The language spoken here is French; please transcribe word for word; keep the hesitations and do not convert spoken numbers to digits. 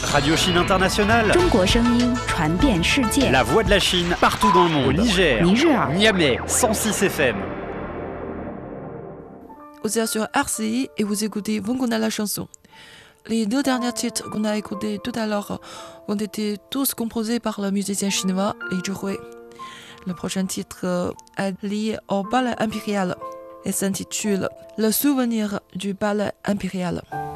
Radio Chine Internationale. 中国声音传遍世界。 La voix de la Chine partout dans le monde. Au Niger, Niger, Niamey, cent six F M. Vous êtes sur R C I et vous écoutez Vongona la chanson. Les deux derniers titres qu'on a écoutés tout à l'heure ont été tous composés par le musicien chinois Li Zhihui. Le prochain titre est lié au ballet impérial et s'intitule Le souvenir du ballet impérial.